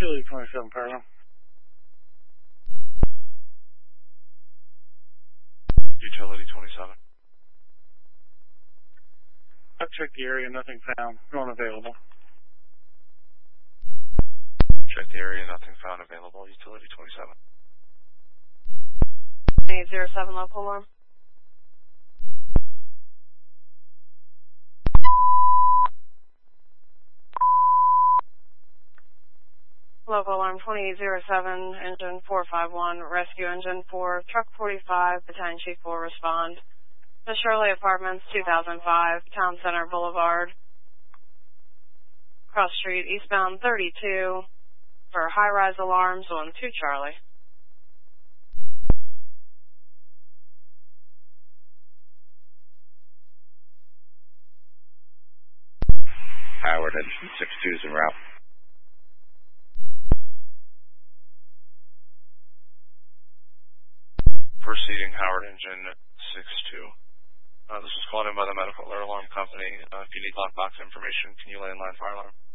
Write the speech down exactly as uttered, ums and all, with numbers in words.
Utility twenty-seven, Parallel. Utility twenty-seven. I've checked the area, nothing found. No one available. Check the area, nothing found available. Utility twenty-seven. eight zero seven local alarm. Local alarm twenty-eight zero seven, engine four five one, rescue engine four, truck forty-five, battalion chief will respond. The Shirley Apartments, two thousand five, Town Center Boulevard, cross street, eastbound thirty-two, for high-rise alarms on two Charlie. Howard, engine six two is en route. Proceeding Howard engine six two. Uh, this was called in by the medical alert alarm company. Uh, if you need lockbox information, can you lay in line fire alarm?